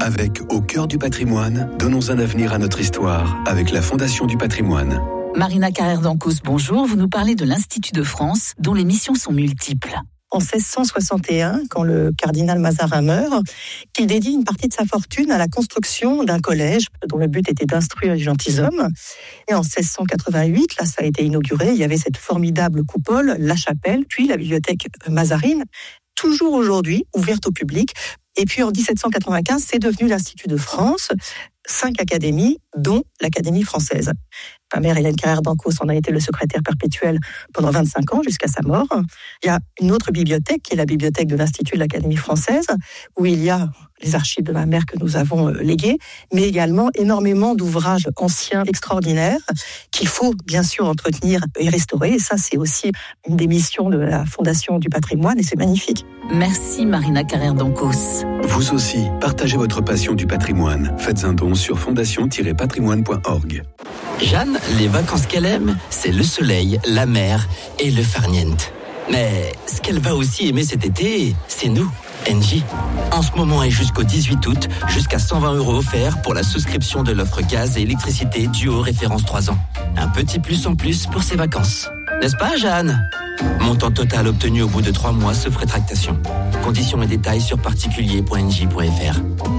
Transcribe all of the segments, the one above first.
Avec Au cœur du patrimoine, donnons un avenir à notre histoire avec la Fondation du patrimoine. Marina Carrère-Dancos, bonjour. Vous nous parlez de l'Institut de France, dont les missions sont multiples. En 1661, quand le cardinal Mazarin meurt, il dédie une partie de sa fortune à la construction d'un collège dont le but était d'instruire les gentilshommes. Et en 1688, là, ça a été inauguré. Il y avait cette formidable coupole, la chapelle, puis la bibliothèque Mazarine, toujours aujourd'hui ouverte au public. Et puis en 1795, c'est devenu l'Institut de France, 5 académies, dont l'Académie française. Ma mère, Hélène Carrère-Dancos, en a été le secrétaire perpétuel pendant 25 ans, jusqu'à sa mort. Il y a une autre bibliothèque, qui est la bibliothèque de l'Institut de l'Académie française, où il y a les archives de ma mère que nous avons léguées, mais également énormément d'ouvrages anciens extraordinaires qu'il faut bien sûr entretenir et restaurer. Et ça, c'est aussi une des missions de la Fondation du patrimoine, et c'est magnifique. Merci Marina Carrère-Dancos. Vous aussi, partagez votre passion du patrimoine. Faites un don sur fondation-patrimoine.org. Jeanne, les vacances qu'elle aime, c'est le soleil, la mer et le farniente. Mais ce qu'elle va aussi aimer cet été, c'est nous, Engie. En ce moment et jusqu'au 18 août, jusqu'à 120 € offerts pour la souscription de l'offre gaz et électricité Duo référence 3 ans. Un petit plus en plus pour ses vacances. N'est-ce pas, Jeanne ? Montant total obtenu au bout de 3 mois sauf rétractation. Conditions et détails sur particulier.engie.fr.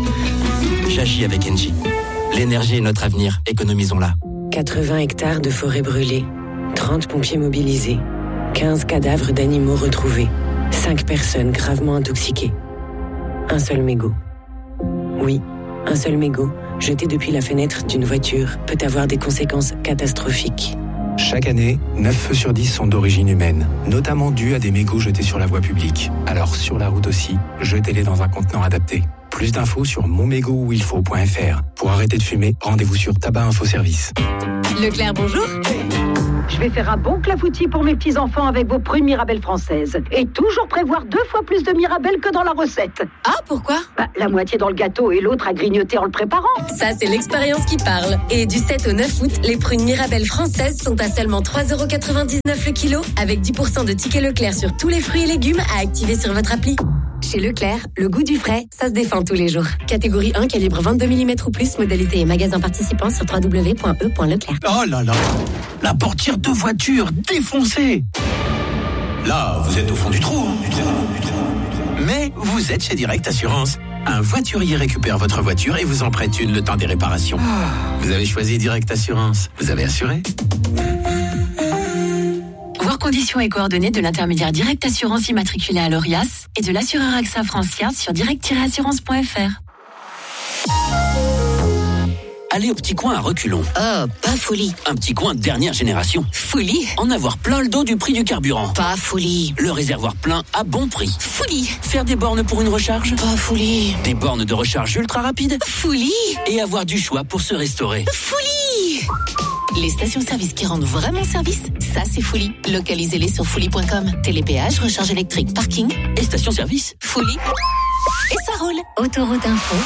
J'agis avec Engie. L'énergie est notre avenir, économisons-la. 80 hectares de forêt brûlée, 30 pompiers mobilisés, 15 cadavres d'animaux retrouvés, 5 personnes gravement intoxiquées. Un seul mégot. Oui, un seul mégot, jeté depuis la fenêtre d'une voiture, peut avoir des conséquences catastrophiques. Chaque année, 9 feux sur 10 sont d'origine humaine, notamment dus à des mégots jetés sur la voie publique. Alors sur la route aussi, jetez-les dans un contenant adapté. Plus d'infos sur monmégotuilfaut.fr. Pour arrêter de fumer, rendez-vous sur Tabac Info Service. Leclerc, bonjour. Je vais faire un bon clafoutis pour mes petits-enfants avec vos prunes Mirabelle françaises. Et toujours prévoir 2 fois plus de Mirabelle que dans la recette. Ah, pourquoi ? La moitié dans le gâteau et l'autre à grignoter en le préparant. Ça, c'est l'expérience qui parle. Et du 7 au 9 août, les prunes Mirabelle françaises sont à seulement 3,99 € le kilo, avec 10% de tickets Leclerc sur tous les fruits et légumes à activer sur votre appli. Chez Leclerc, le goût du frais, ça se défend tous les jours. Catégorie 1, calibre 22 mm ou plus, modalité et magasin participant sur www.e.leclerc. Oh là là, la portière de voiture défoncée. Là, vous êtes au fond du trou. Mais vous êtes chez Direct Assurance. Un voiturier récupère votre voiture et vous en prête une le temps des réparations. Vous avez choisi Direct Assurance. Vous avez assuré ? Voir conditions et coordonnées de l'intermédiaire Direct Assurance immatriculé à l'ORIAS et de l'assureur AXA Francia sur direct-assurance.fr. Aller au petit coin à reculons. Oh, pas folie. Un petit coin de dernière génération. Folie. En avoir plein le dos du prix du carburant. Pas folie. Le réservoir plein à bon prix. Folie. Faire des bornes pour une recharge. Pas folie. Des bornes de recharge ultra rapides. Folie. Et avoir du choix pour se restaurer. Folie. Les stations-service qui rendent vraiment service, ça c'est Folie. Localisez-les sur folie.com. Télépéage, recharge électrique, parking et station-service. Folie. Et ça roule. Autoroute Info.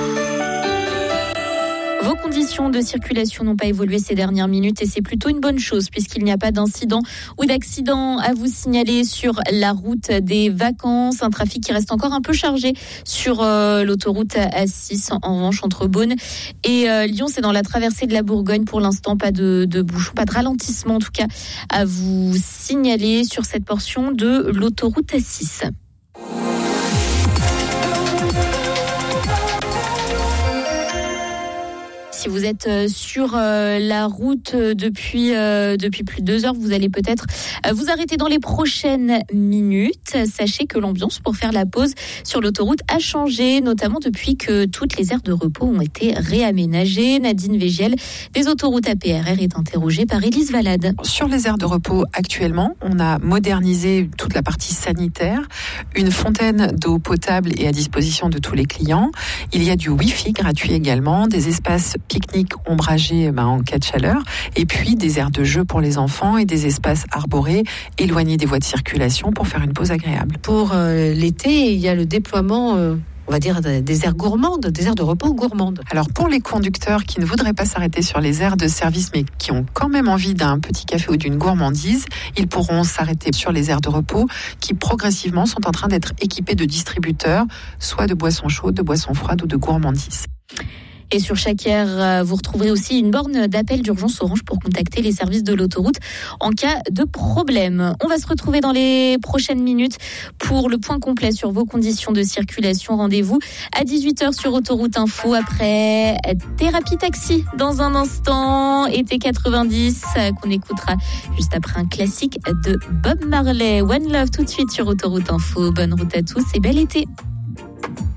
Vos conditions de circulation n'ont pas évolué ces dernières minutes et c'est plutôt une bonne chose puisqu'il n'y a pas d'incident ou d'accident à vous signaler sur la route des vacances. Un trafic qui reste encore un peu chargé sur l'autoroute A6 en revanche entre Beaune et Lyon. C'est dans la traversée de la Bourgogne pour l'instant. Pas de bouchons, pas de ralentissement en tout cas à vous signaler sur cette portion de l'autoroute A6. Si vous êtes sur la route depuis plus de 2 heures, vous allez peut-être vous arrêter dans les prochaines minutes. Sachez que l'ambiance pour faire la pause sur l'autoroute a changé, notamment depuis que toutes les aires de repos ont été réaménagées. Nadine Végiel des autoroutes APRR est interrogée par Élise Valade. Sur les aires de repos actuellement, on a modernisé toute la partie sanitaire, une fontaine d'eau potable est à disposition de tous les clients. Il y a du Wi-Fi gratuit également, des espaces pique-nique ombragés en cas de chaleur, et puis des aires de jeu pour les enfants et des espaces arborés éloignés des voies de circulation pour faire une pause agréable. Pour l'été, il y a le déploiement on va dire, des aires gourmandes, des aires de repos gourmandes. Alors pour les conducteurs qui ne voudraient pas s'arrêter sur les aires de service mais qui ont quand même envie d'un petit café ou d'une gourmandise, ils pourront s'arrêter sur les aires de repos qui progressivement sont en train d'être équipées de distributeurs, soit de boissons chaudes, de boissons froides ou de gourmandises. Et sur chaque aire, vous retrouverez aussi une borne d'appel d'urgence Orange pour contacter les services de l'autoroute en cas de problème. On va se retrouver dans les prochaines minutes pour le point complet sur vos conditions de circulation. Rendez-vous à 18h sur Autoroute Info après Thérapie Taxi dans un instant. Été 90 qu'on écoutera juste après un classique de Bob Marley. One Love tout de suite sur Autoroute Info. Bonne route à tous et bel été.